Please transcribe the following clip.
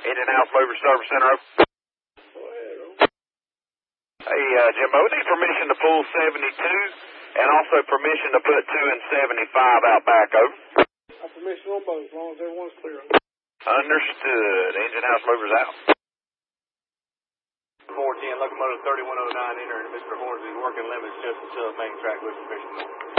Engine House Mover Service Center. Hey, Jimbo, we need permission to pull 72 and also permission to put 2 and 75 out back, over. Permission on both, as long as everyone's clear. Understood. Engine House Movers out. 410, locomotive 3109 entering Mr. Hornsby's working limits just until main track with permission.